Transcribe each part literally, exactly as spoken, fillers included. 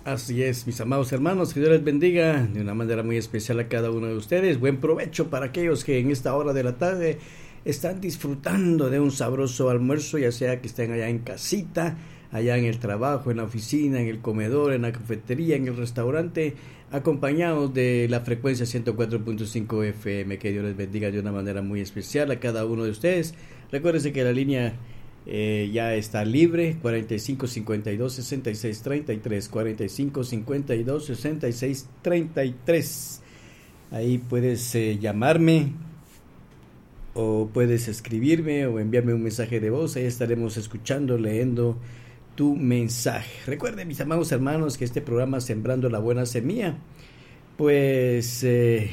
Así es, mis amados hermanos, que Dios les bendiga de una manera muy especial a cada uno de ustedes. Buen provecho para aquellos que en esta hora de la tarde están disfrutando de un sabroso almuerzo, ya sea que estén allá en casita, allá en el trabajo, en la oficina, en el comedor, en la cafetería, en el restaurante, acompañados de la frecuencia ciento cuatro punto cinco F M. Que Dios les bendiga de una manera muy especial a cada uno de ustedes. Recuérdense que la línea Eh, ya está libre, cuarenta y cinco cincuenta y dos sesenta y seis treinta y tres, cuarenta y cinco cincuenta y dos sesenta y seis treinta y tres. Ahí puedes eh, llamarme o puedes escribirme o enviarme un mensaje de voz. Ahí estaremos escuchando, leyendo tu mensaje. Recuerden, mis amados hermanos, que este programa Sembrando la Buena Semilla, pues eh,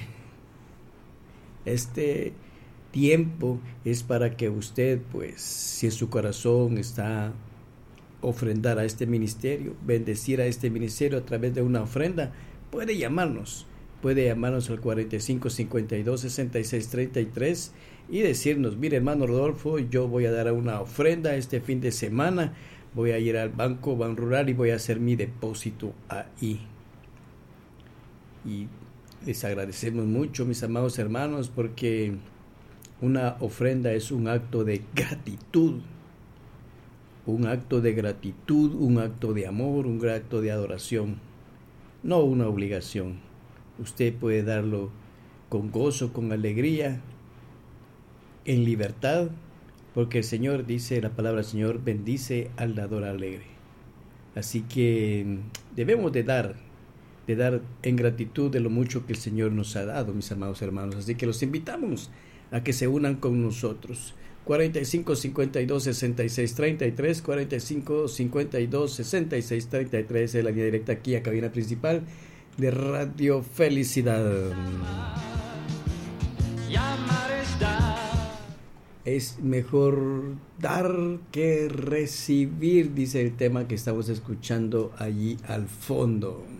este tiempo es para que usted, pues, si en su corazón está ofrendar a este ministerio, bendecir a este ministerio a través de una ofrenda, puede llamarnos, puede llamarnos al cuarenta y cinco cincuenta y dos sesenta y seis treinta y tres y decirnos: mire, hermano Rodolfo, yo voy a dar una ofrenda este fin de semana, voy a ir al banco Ban Rural y voy a hacer mi depósito ahí. Y les agradecemos mucho, mis amados hermanos, porque una ofrenda es un acto de gratitud, un acto de gratitud, un acto de amor, un acto de adoración, no una obligación. Usted puede darlo con gozo, con alegría, en libertad, porque el Señor dice, la palabra del Señor bendice al dador alegre. Así que debemos de dar, de dar en gratitud de lo mucho que el Señor nos ha dado, mis amados hermanos. Así que los invitamos a que se unan con nosotros. cuarenta y cinco cincuenta y dos sesenta y seis treinta y tres, cuarenta y cinco cincuenta y dos sesenta y seis treinta y tres es la línea directa aquí a cabina principal de Radio Felicidad. Es mejor dar que recibir, dice el tema que estamos escuchando allí al fondo.